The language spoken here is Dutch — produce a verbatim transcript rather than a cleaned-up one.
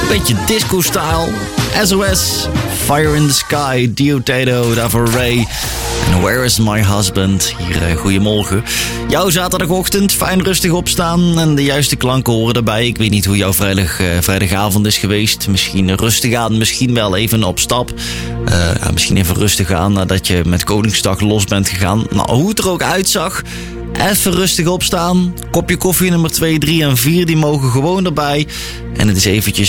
Beetje disco-style. S O S, Fire in the Sky, Diodato, daarvoor Ray. En Where is my husband? Hier, uh, goedemorgen. Jouw zaterdagochtend, fijn rustig opstaan en de juiste klanken horen erbij. Ik weet niet hoe jouw vrijdag, uh, vrijdagavond is geweest. Misschien rustig aan, misschien wel even op stap. Uh, ja, misschien even rustig aan nadat je met Koningsdag los bent gegaan. Nou, hoe het er ook uitzag, even rustig opstaan. Kopje koffie nummer twee, drie en vier, die mogen gewoon erbij. En het is eventjes